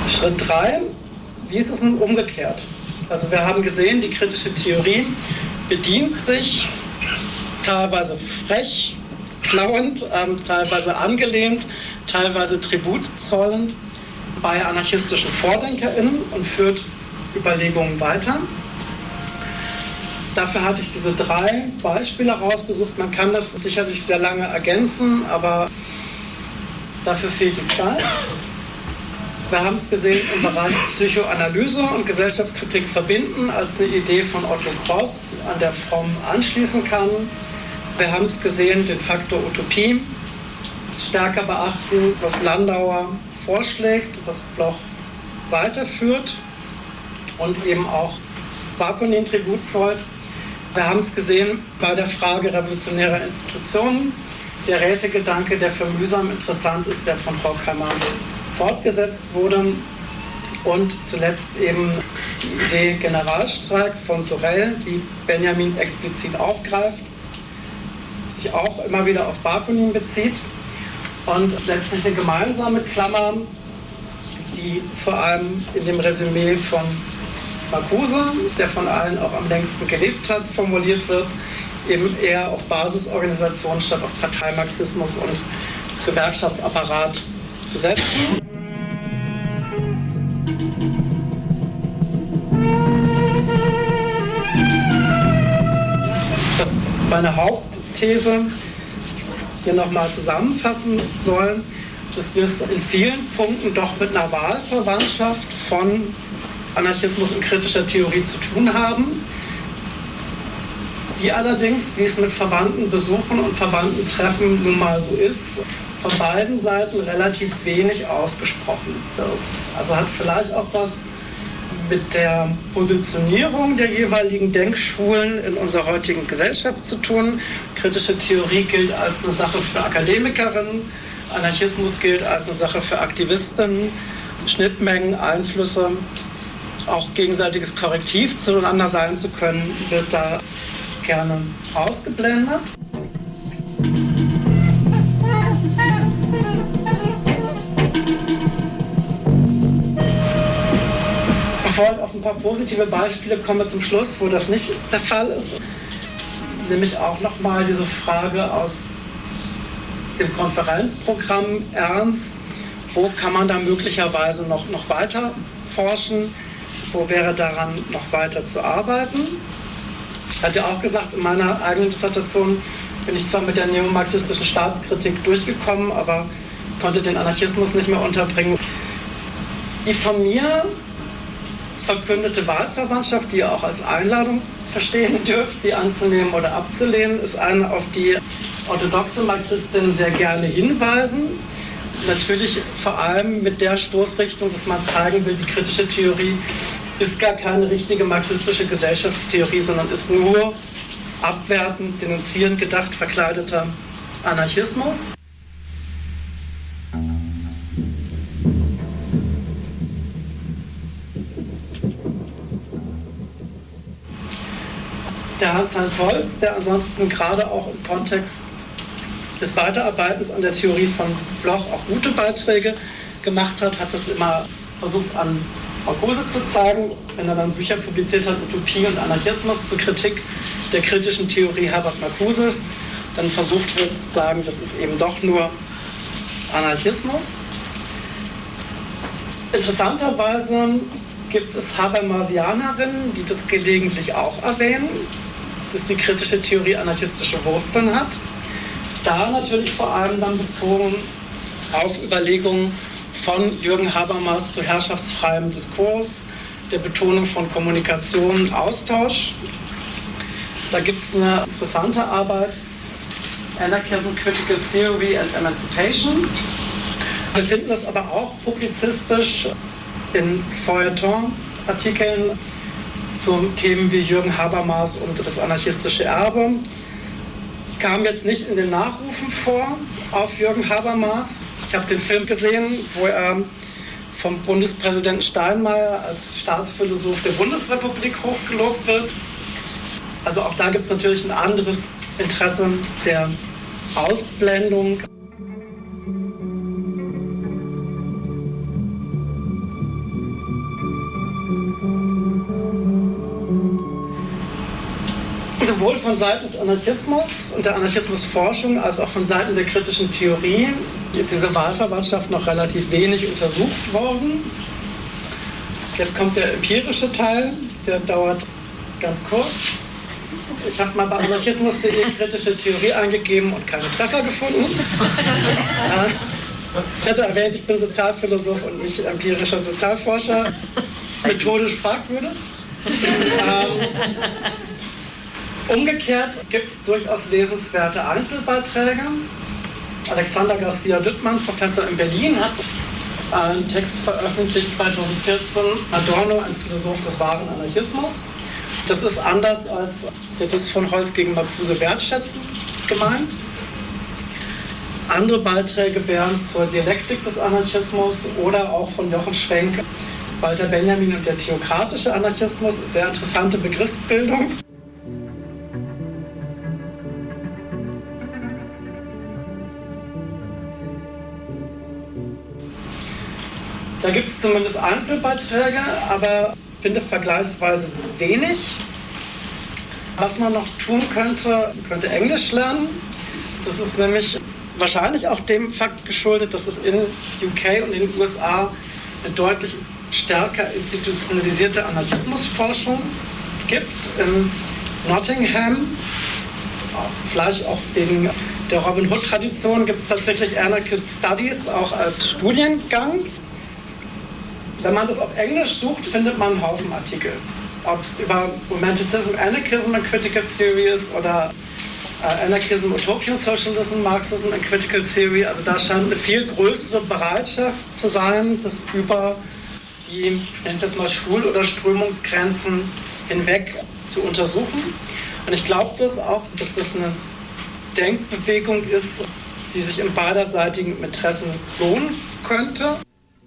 Schritt 3, wie ist es nun umgekehrt? Also wir haben gesehen, die kritische Theorie bedient sich teilweise frech, klauend, teilweise angelehnt, teilweise Tribut zollend bei anarchistischen VordenkerInnen und führt Überlegungen weiter. Dafür hatte ich diese 3 Beispiele rausgesucht. Man kann das sicherlich sehr lange ergänzen, aber dafür fehlt die Zeit. Wir haben es gesehen im Bereich Psychoanalyse und Gesellschaftskritik verbinden als eine Idee von Otto Kross, an der Fromm anschließen kann. Wir haben es gesehen, den Faktor Utopie stärker beachten, was Landauer vorschlägt, was Bloch weiterführt und eben auch Bakunin Tribut zollt. Wir haben es gesehen bei der Frage revolutionärer Institutionen. Der Rätegedanke, der für mühsam interessant ist, der von Horkheimer fortgesetzt wurde. Und zuletzt eben die Idee Generalstreik von Sorel, die Benjamin explizit aufgreift, sich auch immer wieder auf Bakunin bezieht. Und letztlich eine gemeinsame Klammer, die vor allem in dem Resümee von Marcuse, der von allen auch am längsten gelebt hat, formuliert wird, eben eher auf Basisorganisation statt auf Parteimarxismus und Gewerkschaftsapparat zu setzen. Das meine Hauptthese hier nochmal zusammenfassen soll, dass wir es in vielen Punkten doch mit einer Wahlverwandtschaft von Anarchismus und kritischer Theorie zu tun haben, die allerdings, wie es mit Verwandtenbesuchen und Verwandtentreffen nun mal so ist, von beiden Seiten relativ wenig ausgesprochen wird. Also hat vielleicht auch was mit der Positionierung der jeweiligen Denkschulen in unserer heutigen Gesellschaft zu tun. Kritische Theorie gilt als eine Sache für Akademikerinnen, Anarchismus gilt als eine Sache für Aktivistinnen, Schnittmengen, Einflüsse, auch gegenseitiges Korrektiv zueinander sein zu können, wird da gerne ausgeblendet. Bevor ich auf ein paar positive Beispiele komme zum Schluss, wo das nicht der Fall ist, nämlich auch nochmal diese Frage aus dem Konferenzprogramm ernst, wo kann man da möglicherweise noch weiter forschen, wo wäre daran noch weiter zu arbeiten. Ich hatte auch gesagt, in meiner eigenen Dissertation bin ich zwar mit der neomarxistischen Staatskritik durchgekommen, aber konnte den Anarchismus nicht mehr unterbringen. Die von mir verkündete Wahlverwandtschaft, die ihr auch als Einladung verstehen dürft, die anzunehmen oder abzulehnen, ist eine, auf die orthodoxe Marxistinnen sehr gerne hinweisen. Natürlich vor allem mit der Stoßrichtung, dass man zeigen will, die kritische Theorie ist gar keine richtige marxistische Gesellschaftstheorie, sondern ist nur abwertend, denunzierend gedacht, verkleideter Anarchismus. Der Hans-Heinz Holz, der ansonsten gerade auch im Kontext des Weiterarbeitens an der Theorie von Bloch auch gute Beiträge gemacht hat, hat das immer versucht an Marcuse zu zeigen, wenn er dann Bücher publiziert hat, Utopie und Anarchismus zur Kritik der kritischen Theorie Herbert Marcuses, dann versucht wird zu sagen, das ist eben doch nur Anarchismus. Interessanterweise gibt es Habermasianerinnen, die das gelegentlich auch erwähnen, dass die kritische Theorie anarchistische Wurzeln hat. Da natürlich vor allem dann bezogen auf Überlegungen von Jürgen Habermas zu herrschaftsfreiem Diskurs, der Betonung von Kommunikation und Austausch. Da gibt es eine interessante Arbeit, Anarchism, Critical Theory and Emancipation. Wir finden das aber auch publizistisch in Feuilleton-Artikeln zu Themen wie Jürgen Habermas und das anarchistische Erbe. Kam jetzt nicht in den Nachrufen vor auf Jürgen Habermas. Ich habe den Film gesehen, wo er vom Bundespräsidenten Steinmeier als Staatsphilosoph der Bundesrepublik hochgelobt wird. Also auch da gibt es natürlich ein anderes Interesse der Ausblendung. Sowohl von Seiten des Anarchismus und der Anarchismusforschung als auch von Seiten der kritischen Theorie ist diese Wahlverwandtschaft noch relativ wenig untersucht worden. Jetzt kommt der empirische Teil, der dauert ganz kurz. Ich habe mal bei anarchismus.de kritische Theorie eingegeben und keine Treffer gefunden. Ich hatte erwähnt, ich bin Sozialphilosoph und nicht empirischer Sozialforscher. Methodisch fragwürdig. Umgekehrt gibt es durchaus lesenswerte Einzelbeiträge. Alexander Garcia Düttmann, Professor in Berlin, hat einen Text veröffentlicht 2014, Adorno, ein Philosoph des wahren Anarchismus. Das ist anders als der Diss von Holz gegen Marcuse wertschätzen gemeint. Andere Beiträge wären zur Dialektik des Anarchismus oder auch von Jochen Schwenk, Walter Benjamin und der theokratische Anarchismus. Sehr interessante Begriffsbildung. Da gibt es zumindest Einzelbeiträge, aber ich finde vergleichsweise wenig. Was man noch tun könnte Englisch lernen. Das ist nämlich wahrscheinlich auch dem Fakt geschuldet, dass es in UK und in den USA eine deutlich stärker institutionalisierte Anarchismusforschung gibt. In Nottingham, vielleicht auch wegen der Robin Hood-Tradition, gibt es tatsächlich Anarchist Studies auch als Studiengang. Wenn man das auf Englisch sucht, findet man einen Haufen Artikel. Ob es über Romanticism, Anarchism and Critical Theory ist oder Anarchism, Utopian Socialism, Marxism and Critical Theory. Also da scheint eine viel größere Bereitschaft zu sein, das über die, ich nenne es jetzt mal Schul- oder Strömungsgrenzen hinweg zu untersuchen. Und ich glaube das auch, dass das eine Denkbewegung ist, die sich in beiderseitigen Interessen lohnen könnte.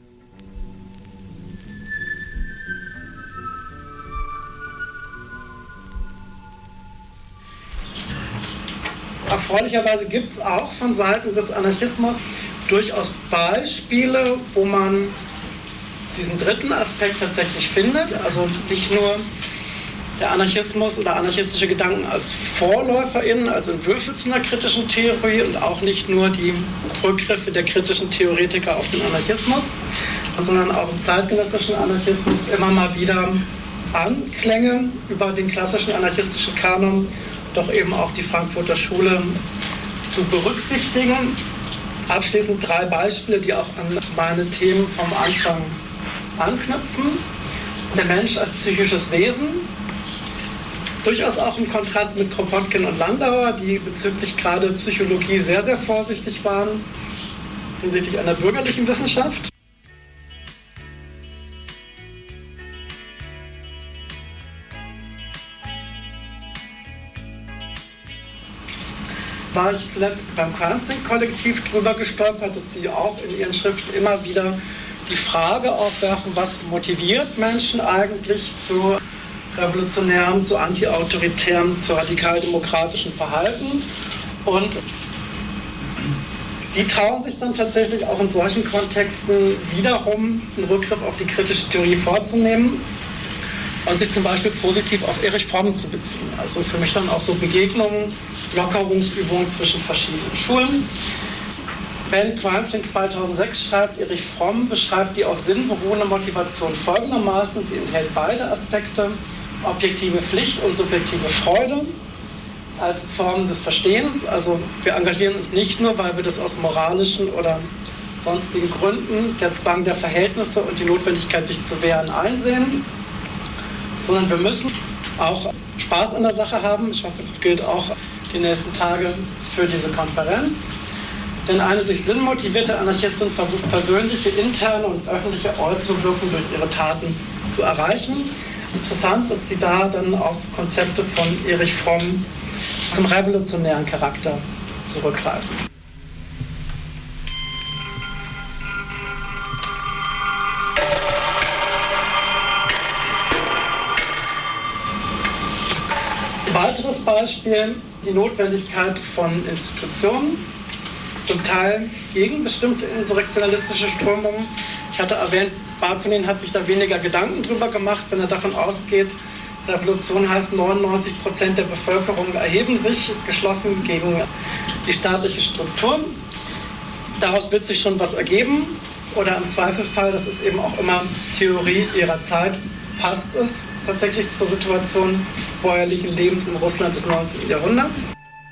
Erfreulicherweise gibt es auch von Seiten des Anarchismus durchaus Beispiele, wo man diesen dritten Aspekt tatsächlich findet. Also nicht nur der Anarchismus oder anarchistische Gedanken als VorläuferInnen, als Entwürfe zu einer kritischen Theorie und auch nicht nur die Rückgriffe der kritischen Theoretiker auf den Anarchismus, sondern auch im zeitgenössischen Anarchismus immer mal wieder Anklänge über den klassischen anarchistischen Kanon, doch eben auch die Frankfurter Schule zu berücksichtigen. Abschließend 3 Beispiele, die auch an meine Themen vom Anfang anknüpfen. Der Mensch als psychisches Wesen, durchaus auch im Kontrast mit Kropotkin und Landauer, die bezüglich gerade Psychologie sehr, sehr vorsichtig waren, hinsichtlich einer bürgerlichen Wissenschaft. War ich zuletzt beim Crime-Sync-Kollektiv drüber gestolpert, dass die auch in ihren Schriften immer wieder die Frage aufwerfen, was motiviert Menschen eigentlich zu revolutionärem, zu antiautoritärem, zu radikaldemokratischen Verhalten. Und die trauen sich dann tatsächlich auch in solchen Kontexten wiederum einen Rückgriff auf die kritische Theorie vorzunehmen und sich zum Beispiel positiv auf Erich Fromm zu beziehen. Also für mich dann auch so Begegnungen, Lockerungsübungen zwischen verschiedenen Schulen. Ben Qualzing 2006 schreibt, Erich Fromm beschreibt die auf Sinn beruhende Motivation folgendermaßen. Sie enthält beide Aspekte, objektive Pflicht und subjektive Freude als Form des Verstehens. Also wir engagieren uns nicht nur, weil wir das aus moralischen oder sonstigen Gründen, der Zwang der Verhältnisse und die Notwendigkeit, sich zu wehren, einsehen, sondern wir müssen auch Spaß an der Sache haben. Ich hoffe, das gilt auch die nächsten Tage für diese Konferenz. Denn eine durch Sinn motivierte Anarchistin versucht, persönliche, interne und öffentliche äußere Wirkung durch ihre Taten zu erreichen. Interessant, dass sie da dann auf Konzepte von Erich Fromm zum revolutionären Charakter zurückgreifen. Weiteres Beispiel, die Notwendigkeit von Institutionen, zum Teil gegen bestimmte insurrektionalistische Strömungen. Ich hatte erwähnt, Bakunin hat sich da weniger Gedanken drüber gemacht, wenn er davon ausgeht, Revolution heißt, 99% der Bevölkerung erheben sich geschlossen gegen die staatliche Struktur. Daraus wird sich schon was ergeben. Oder im Zweifelfall, das ist eben auch immer Theorie ihrer Zeit, passt es tatsächlich zur Situation bäuerlichen Lebens in Russland des 19. Jahrhunderts.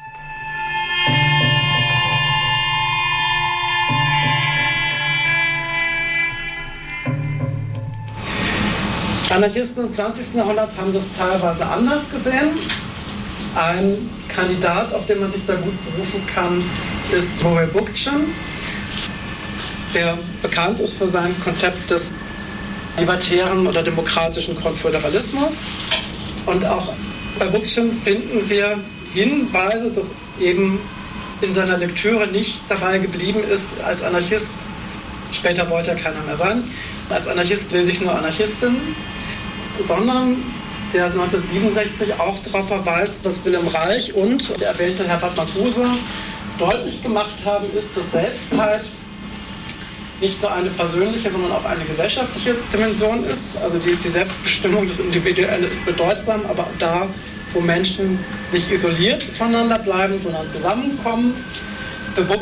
Anarchisten im 20. Jahrhundert haben das teilweise anders gesehen. Ein Kandidat, auf den man sich da gut berufen kann, ist Boris Bookchin, der bekannt ist für sein Konzept des libertären oder demokratischen Konföderalismus. Und auch bei Bookchin finden wir Hinweise, dass eben in seiner Lektüre nicht dabei geblieben ist als Anarchist. Später wollte er keiner mehr sein. Als Anarchist lese ich nur Anarchistinnen, sondern der 1967 auch darauf verweist, was Wilhelm Reich und der erwähnte Herbert Marcuse deutlich gemacht haben, ist, dass Selbstzeit nicht nur eine persönliche, sondern auch eine gesellschaftliche Dimension ist. Also die Selbstbestimmung des Individuellen ist bedeutsam, aber da, wo Menschen nicht isoliert voneinander bleiben, sondern zusammenkommen.